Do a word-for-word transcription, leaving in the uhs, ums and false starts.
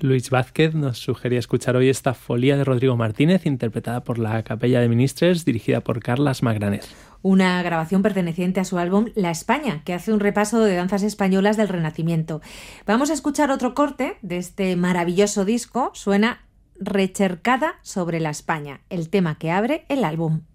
Luis Vázquez nos sugería escuchar hoy esta Folía de Rodrigo Martínez, interpretada por la Capella de Ministres, dirigida por Carlas Magraner. Una grabación perteneciente a su álbum La España, que hace un repaso de danzas españolas del Renacimiento. Vamos a escuchar otro corte de este maravilloso disco. Suena Rechercada sobre la España, el tema que abre el álbum.